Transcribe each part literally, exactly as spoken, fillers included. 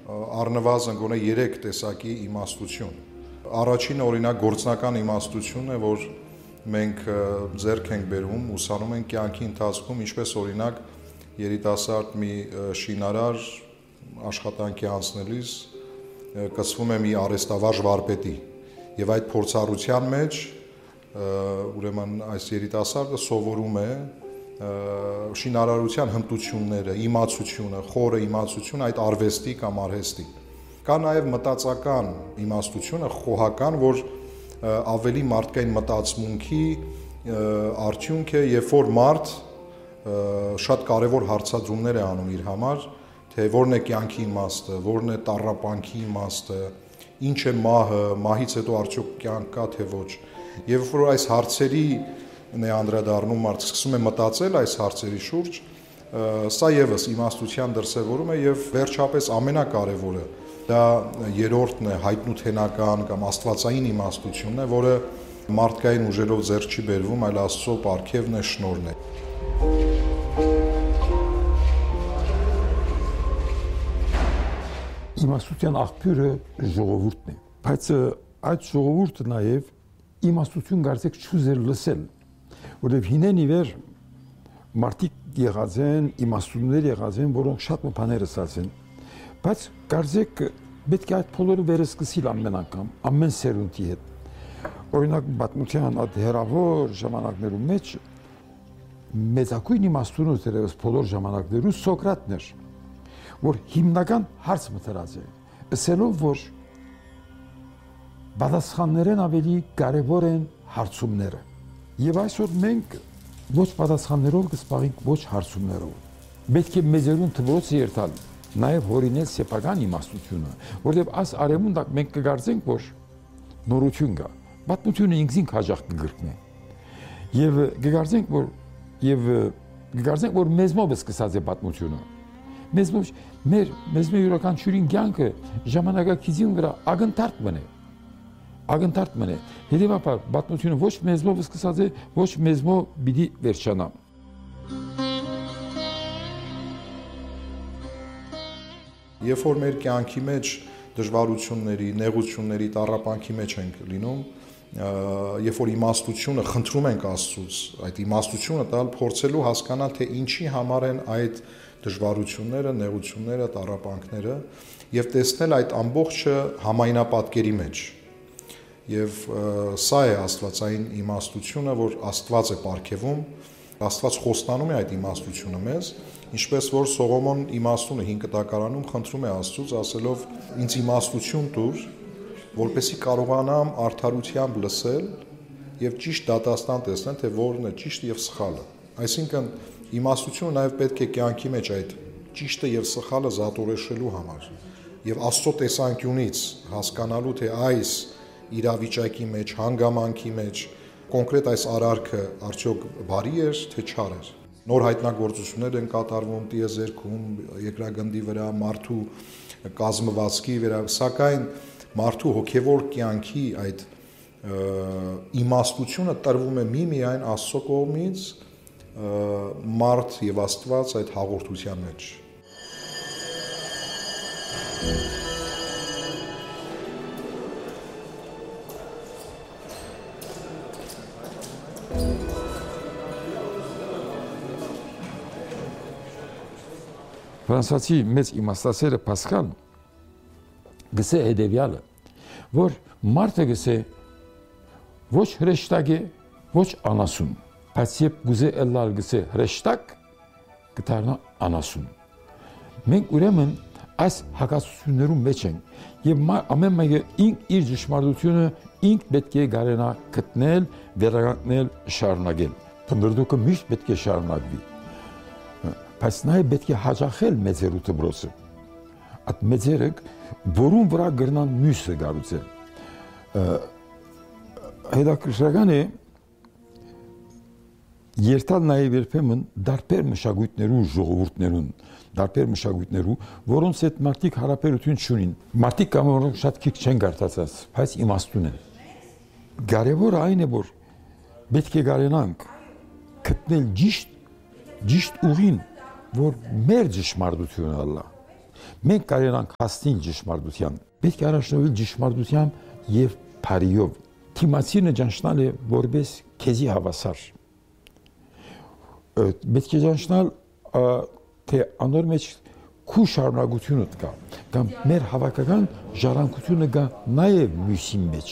առնվազն գոնե երեք տեսակի իմաստություն։ Առաջինը օրինակ գործնական իմաստությունն է, որ մենք ձեռք ենք բերում, ուսանում ենք կյանքի ընթացքում, ինչպես օրինակ երիտասարդ մի շինարար աշխատանքի անցնելիս կցվում է մի արհեստավարժ վարպետի եւ այդ փորձառության մեջ ուրեմն այս երիտասարդը սովորում է շինարարության հմտությունները, իմացությունը, խորը իմացությունը այդ արվեստի կամ արհեստի։ Կա նաև մտածական իմաստությունը, խոհական, որ ավելի մարդկային մտածմունքի արդյունք է, երբ որ մարդ շատ կարևոր հարցադրումներ է անում իր համար, թե որն է կյանքի իմաստը, որն է տառապանքի իմաստը, ինչ է մահը, մահից հետո արդյոք կյանք կա թե ոչ։ Եվ որ այս հարցերի է անդրադառնում, մարդ սկսում է մտածել այս հարցերի շուրջ, սա եւս իմաստության դրսևորում է եւ վերջապես ամենակարևորը դա երրորդն է, հայտնութենական կամ աստվածային իմաստությունն է, որը մարդկային ուժերով ձեռք չի բերվում, այլ Աստծո պարգևն է, շնորհն է։ Իմաստության աղբյուրը ժողովուրդն է, բայց այդ ժողովուրդը նաեւ իմաստություն կարծեք չուզել լսել, որովհետև հինեն ի վեր մարդիկ եղած են, իմաստուններ եղած են, որոնք շատ բաներ ասացին, բայց կարծեք պետք է այդ բոլորը վերսկսել ամեն անգամ, ամեն սերունդի հետ։ Օրինակ պատմության այդ հերավոր ժամանակներում մեջ մեծակույն իմաստունը դերևս բոլոր ժամանակներում Սոկրատն էր, որ հիմնական հարց մտած է, ասելով որ պատասխաններն ավելի կարևոր են հարցումները։ Եվ այսօր մենք ոչ պատասխաններով կսպաղենք, ոչ հարցումներով։ Պետք է մեզերուն թվոցը երթալ, նաև հորինել սեփական իմաստությունը, որտեղ այս արևմուտք մենք կգործենք, որ նորություն կա։ Պատմությունը ինքնին հաջող կգրկնի։ Եվ կգործենք, որ եւ կգործենք, որ մեզմով է սկսած է պատմությունը։ Մեզմով մեր մեզմե յուրաքանչյուրին կյանքը ժամանակակիցին վրա ագնթարթ մնե։ Ագնթարթ մնե։ Հետևաբար պատմությունը ոչ մեզմով սկսած է, ոչ մեզմով պիտի վերջանա։ Երբ որ մեր կյանքի մեջ դժվարությունների, նեղությունների, տառապանքի մեջ ենք լինում, երբ որ իմաստությունը խնդրում ենք Աստծուց, այդ իմաստությունը տալ, փորձելու հասկանալ, թե ինչի համար են այդ դժվարությունները, նեղությունները, տառապանքները եւ տեսնել այդ ամբողջը համայնապատկերի մեջ։ Եվ սա է աստվածային իմաստությունը, որ Աստված է պարգևում, Աստված խոստանում է այդ իմաստությունը մեզ, ինչպես որ Սողոմոն իմաստունը հին կտակարանում խնդրում է Աստծուց, ասելով ինձ իմաստություն տուր, որպեսզի կարողանամ արդարությամբ լսել եւ ճիշտ դատաստան տեսնել, թե որն է ճիշտը եւ սխալը։ Այսինքն իմաստությունը նաեւ պետք է կյանքի մեջ այդ ճիշտը եւ սխալը զատորեշելու համար եւ Աստծո տեսանկյունից հասկանալու, թե այս իրավիճակի մեջ, հանգամանքի մեջ կոնկրետ այս արարքը արդյոք բարի էր, թե չար էր։ Նոր հայտնագործություններ են կատարվում տիեզերքում, երկրագնդի վրա, մարդու կազմվածքի վրա, սակայն մարդու հոգևոր կյանքի այդ իմաստությունը տրվում է միմիայն Աստծո կողմից, մարդ եւ Աստված այդ հաղորդության մեջ։ Ֆրանսիացի մեծ իմաստասերը Պասկալ գսե հետևյալը, որ մարդը գսե ոչ հրեշտակ է, ոչ անասուն, բայց երբ գուզե ելալ գսե հրեշտակ, կդառնա անասուն։ Մենք ուրեմն այս հակասություններում մեջ ենք եւ ամեն մեկը իր ճշմարտությունը ինք պետք է գարենա գտնել, վերականգնել, շարունակել։ Փնդրդուկը միշտ պետք է շարունակվի։ Բայց նաև պետք է հաջախել մեծերու դբրոցը։ Այդ մեծերը որուն վրա գրնան մյուսը գառուցել։ Հետաքրքրական է երթալ նաև երբեմն դարբեր մշակույթներու ժողովուրդներուն, դարբեր մշակույթներու, որոնց հետ մարդիկ հարաբերություն չունին։ Մարդիկ կամ որոնք շատ քիչ չեն գարտացած, բայց իմաստուն են։ Կարևորը այն է, որ պետք է գարենանք գտնել ճիշտ ճիշտ ուղին, որ մեր ճշմարտությունը ալա։ Մենք կարող ենք հասնել ճշմարտության։ Պետք է առաջնորդել ճշմարտությամբ եւ բարիով։ Թիմացինը ճանչնալ է որպես քեզի հավասար։ Պետք է ճանչնալ թե անոր մեջ քու շարունակությունը կա, կամ մեր հավաքական ժառանգությունը կա նաև մյուսի մեջ։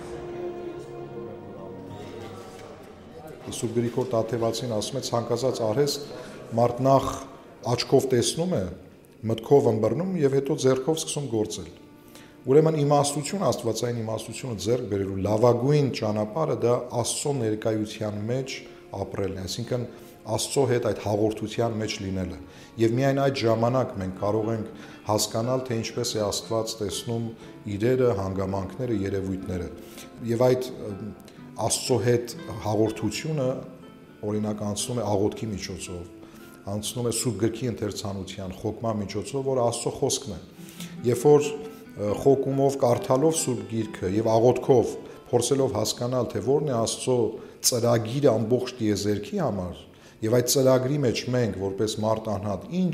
Սուրբ Գրիգոր Տաթևացին ասում է ցանկացած արհեստ մարդ նախ աչքով տեսնում է, մտքով ըմբռնում եւ հետո ձեռքով սկսում գործել։ Ուրեմն իմաստություն, աստվածային իմաստությունը ձեռք բերելու լավագույն ճանապարհը դա Աստծո ներկայության մեջ ապրելն է, այսինքն Աստծո հետ այդ հաղորդության մեջ լինելը։ Եվ միայն այդ ժամանակ մենք կարող ենք հասկանալ, թե ինչպես է Աստված տեսնում իրերը, հանգամանքները, երևույթները։ Եվ այդ Աստծո հետ հաղորդությունը օրինակ անցնում է աղոթքի միջոցով, անցնում է Սուրբ Գրքի ընթերցանության, խոկման միջոցով, որ Աստծո խոսքն է։ Երբ որ խոկումով, կարդալով Սուրբ Գիրքը եւ աղոթքով փորձելով հասկանալ, թե որն է Աստծո ծրագիրը ամբողջ տիեզերքի համար, եւ այդ ծրագրի մեջ մենք որպես մարդ անհատ ինչ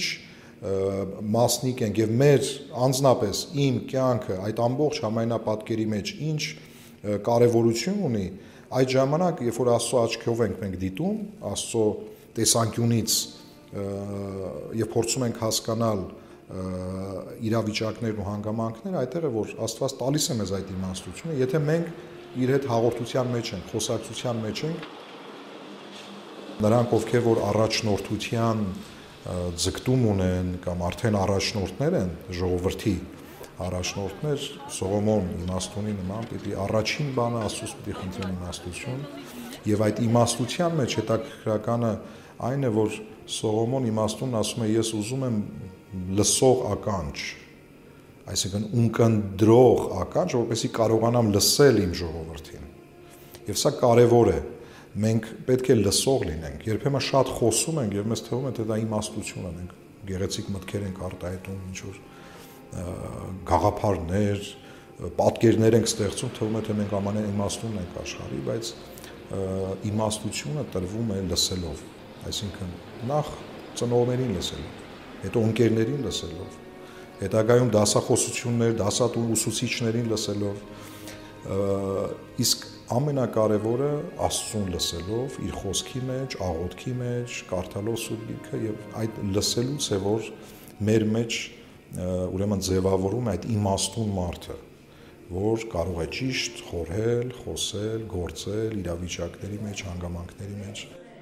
մասնիկ ենք եւ մեր անձնապես իմ կյանքը այդ ամբողջ համայնապատկերի մեջ ինչ կարեւորություն ունի, այդ ժամանակ երբ որ Աստծո աչքով ենք մենք դիտում, Աստծո տեսանկյունից եւ փորձում ենք հասկանալ իրավիճակներն ու հանգամանքները, այդտեղ է որ Աստված տալիս է մեզ այդ իմաստությունը, եթե մենք իր հետ հաղորդության մեջ ենք, խոսակցության մեջ ենք, նրանք ովքեր որ առաջնորդության ձգտում ունեն կամ արդեն առաջնորդներ են ժողովրդի առաջնորդներ Սողոմոն իմաստունի նման պիտի առաջին բանը Աստծուց պիտի խնդրեն իմաստություն եւ այդ իմաստության մեջ հետաքրքրականը այն է որ Սողոմոն իմաստունն ասում է ես ուզում եմ լսող ականջ, այսինքն ունկնդրող ականջ, որպեսզի կարողանամ լսել իմ ժողովրդին։ Եվ սա կարևոր է։ Մենք պետք է լսող լինենք։ Երբեմն շատ խոսում ենք եւ մեզ թվում է թե դա իմաստություն է, մենք գեղեցիկ մտքեր ենք արտահայտում, ինչ որ գաղափարներ, պատկերներ ենք ստեղծում, թվում է թե մենք ամենայն իմաստունն ենք աշխարհի, բայց իմաստությունը տրվում է լսելով, այսինքն նախ ծնողներին լսելով, հետո ընկերներին լսելով, հետագայում դասախոսություններ, դասատու ուսուցիչներին լսելով, իսկ ամենակարևորը Աստծուն լսելով, իր խոսքի մեջ, աղոթքի մեջ, կարդալով Սուրբ Գիրքը եւ այդ լսելուց է որ մեր մեջ ուրեմն ձևավորում է այդ իմաստուն մարդը, որ կարող է ճիշտ խորհել, խոսել, գործել իրավիճակների մեջ, հանգամանքների մեջ։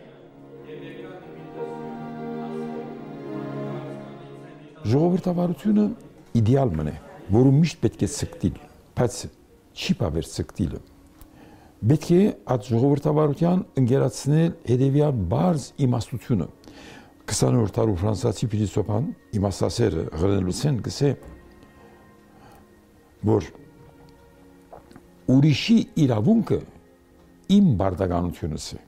Ժողովրդավարությունը իդեալ մնե, որը միշտ պետք է ցկտիլ, բայց չի բավեր ցկտիլը։ Պետք է այդ ժողովրդավարության ընկերացնել հետևյալ բարձ իմաստությունը։ քսաներորդ դարու ֆրանսիացի փիլիսոփան իմաստասերը Ռենելուսեն գսե որ ուրիշի իրավունքը իմ բարդականությունս է։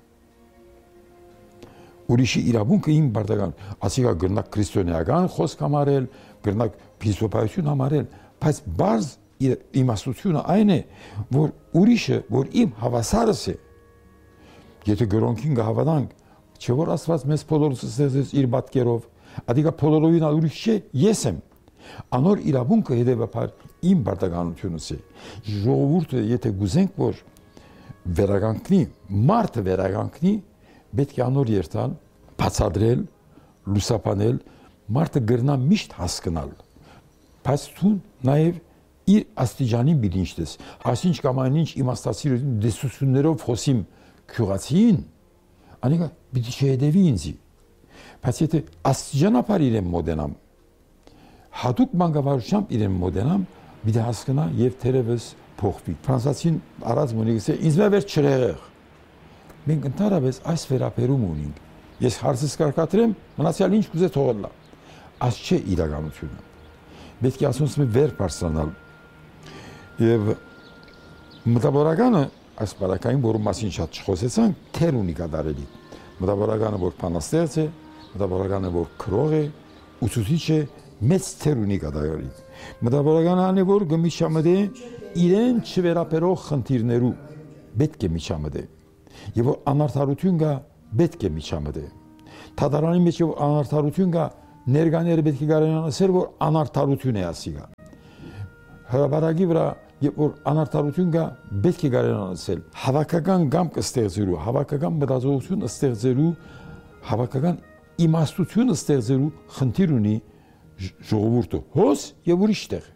Ուրիշի իրավունքը իմ բարդական, ասիկա գրնակ քրիստոնեական խոսք համարել, գրնակ փիլիսոփայություն համարել, բայց բարձ իմաստությունը այն է, որ ուրիշը, որ իմ հավասարս է, եթե գրոնքին գհավանանք, չէ որ Աստված մեզ բոլորս ստեղծեց իր պատկերով, ադիկա բոլորովին ուրիշ չէ, ես եմ։ Անոր իրավունքը հետևաբար իմ բարդականությունս է։ Ժողովուրդը եթե գուզենք որ վերականգնի, մարդը վերականգնի, պետք է անոր երթալ, բացատրել, լուսաբանել, մարդը գրնա միշտ հասկանալ։ Բայց ցուն նաև իր աստիճանի բիլինչտես, ասինչ կամ այնինչ իմաստացիր դեսություններով խոսիմ քյուղացին, անիկա պիտի չհետևի ինձի, բայց եթե աստիճանաբար իրեն մոդենամ, հատուկ մանկավարությամբ իրեն մոդենամ, պիտի հասկանա եւ թերևս փոխվի։ Ֆրանսիացին առած մոնիգսե ինձ մևեր չրեղեղ։ Մենք ընդհանրապես այս վերապերում ունենք։ Ես հարցս կարկատրեմ, մնացյալ ինչ կուզե թողելա։ Այս չէ իրականությունը։ Պետք է ասոնց մի վեր բարձրանալ։ Եվ մտավորականը այս բարակային որում մասին շատ չխոսեցանք, թեր ունի կատարելի։ Մտավորականը որ բանաստեղծ է, մտավորականը որ քրող է, ուսուցիչ է, մեծ թեր ունի կատարելի։ Մտավորականը այն է որ գմիջամդե իրեն չվերապերող խնդիրներու պետք է միջամդե։ Եվ որ անարդարություն կա, պետք է միջամդե։ Թադարանի մեջ որ անարդարություն կա, ներկաները պետք է կարողանան ասել, որ անարդարություն է ասիգա։ Հրաբարակի վրա, երբ որ անարդարություն կա, պետք է կարողանան ասել, հավաքական կամք ստեղծելու, հավաքական մտածողություն ստեղծելու, հավաքական իմաստություն ստեղծելու խնդիր ունի ժողովուրդը, հոս եւ ուրիշ տեղ։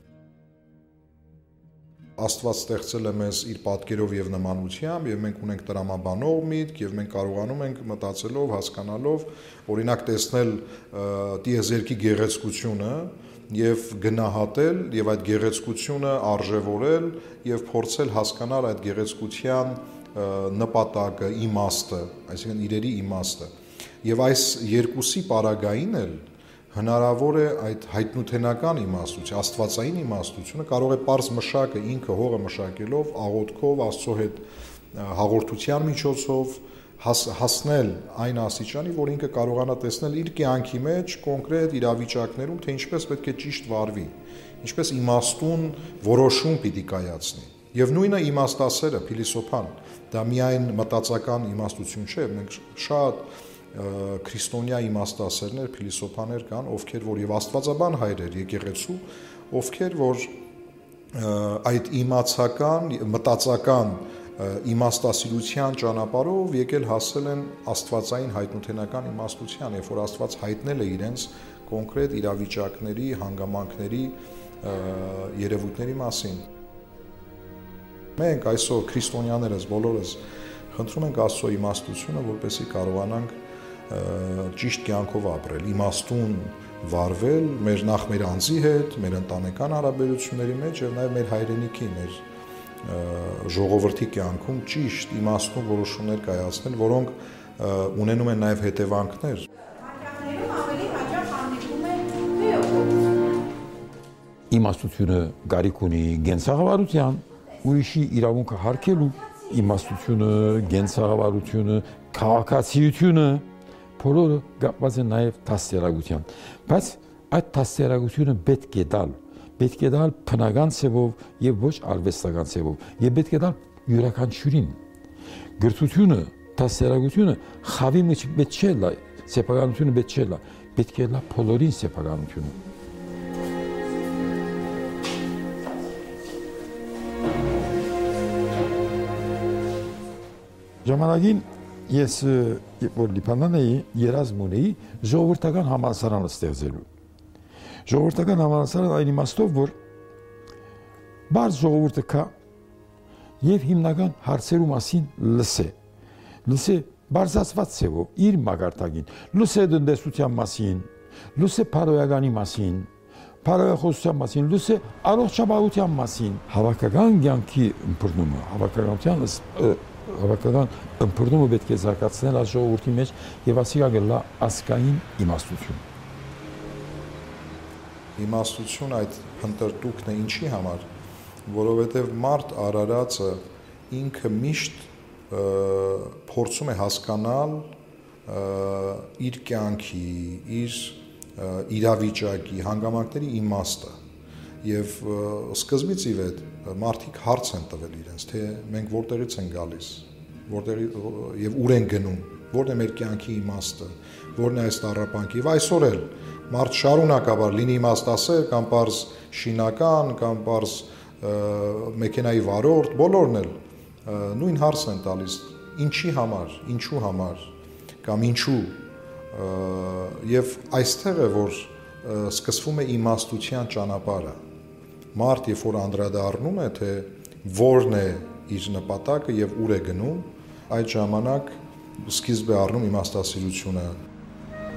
Աստված ստեղծել է մեզ իր պատկերով եւ նմանությամբ եւ մենք ունենք տրամաբանող միտք եւ մենք կարողանում ենք մտածելով, հասկանալով, օրինակ տեսնել տիեզերքի գեղեցկությունը եւ գնահատել եւ այդ գեղեցկությունը արժեվորել եւ փորձել հասկանալ այդ գեղեցկության նպատակը, իմաստը, այսինքն իրերի իմաստը։ Եվ այս երկուսի պարագային էլ հնարավոր է այդ հայտնութենական իմաստություն, աստվածային իմաստությունը կարող է պարզ մշակը ինքը հողը մշակելով, աղոթքով, Աստծո հետ հաղորդության միջոցով հաս, հասնել այն աստիճանի, որ ինքը կարողանա տեսնել իր կյանքի մեջ կոնկրետ իրավիճակներում, թե ինչպես պետք է ճիշտ վարվի, ինչպես իմաստուն որոշում պիտի կայացնի։ Եվ նույնը իմաստասերը, փիլիսոփան, դա միայն մտածական իմաստություն չէ, մենք շատ քրիստոնյա իմաստասերներ, փիլիսոփաներ կան, ովքեր որ եւ աստվածաբան հայրեր եկեղեցու, ովքեր որ այդ իմացական, մտածական իմաստասիրության ճանապարհով եկել հասել են աստվածային հայտնութենական իմաստության, երբ որ Աստված հայտնել է իրենց կոնկրետ իրավիճակների, հանգամանքների, երևույթների մասին։ Մենք այսօր քրիստոնյաներս բոլորս խնդրում ենք Աստծո իմաստությունը, որպեսզի կարողանանք ճիշտ կյանքով ապրել, իմաստուն վարվել մեր նախ մեր անձի հետ, մեր ընտանեկան հարաբերությունների մեջ եւ նաեւ մեր հայրենիքի, մեր ժողովրդի կյանքում ճիշտ իմաստուն որոշումներ կայացնել, որոնք ունենում են նաեւ հետևանքներ։ Հաճախներում ավելի հաճախ հանդիպում է թեոկոպություն։ Իմաստությունը գարիք ունի գենցաղավարության, ուրիշի իրավունքը հարգելու, իմաստությունը, գենցաղավարությունը, քաղաքացիությունը բոլորը կապված են նաև դաստիարակության, բայց այդ դաստիարակությունը պետք է տալ, պետք է տալ բնական ցևով եւ ոչ արվեստական ցևով, եւ պետք է տալ յուրաքանչյուրին։ Գրթությունը, դաստիարակությունը խավի մեջ պետք չէ լա, սեփականությունը պետք չէ լա, պետք է լա բոլորին սեփականությունը։ Ժամանակին ես որ Լիբանան էի, երազմ ունեի ժողովրդական համալսարան ստեղծելու։ Ժողովրդական համալսարան այն իմաստով, որ բարձ ժողովուրդը կա եւ հիմնական հարցերու մասին լսե։ Լսե բարձրացված ցևով իր մագարտակին, լսե տնտեսության մասին, լսե փարոյականի մասին, փարոյախոսության մասին, լսե առողջապահության մասին, հավաքական կյանքի ըմբռնումը, հավաքականության հավաքական ըմբռնումը պետք է զարգացնել այս ժողովրդի մեջ եւ ասիգա գլա ասկային իմաստություն։ Իմաստություն այդ հնդրտուքն է ինչի համար, որովհետեւ մարդ արարածը ինքը միշտ փորձում է հասկանալ իր կյանքի, իր իրավիճակի, հանգամանքների իմաստը եւ սկզբից ի վեր մարդիկ հարց են տվել իրենց, թե մենք որտեղից ենք գալիս, որտեղ եւ ուր են գնում, որն է մեր կյանքի իմաստը, որն է այս տառապանքի։ Եվ այսօր էլ մարդ շարունակաբար լինի իմաստասեր կամ պարզ շինական կամ պարզ մեքենայի վարորդ, բոլորն էլ նույն հարցն են տալիս, ինչի համար, ինչու համար կամ ինչու եւ այստեղ է որ սկսվում է իմաստության ճանապարհը։ Մարդ երբ որ անդրադառնում է, թե որն է իր նպատակը եւ ուր է գնում, այդ ժամանակ սկիզբ է առնում իմաստասիրությունը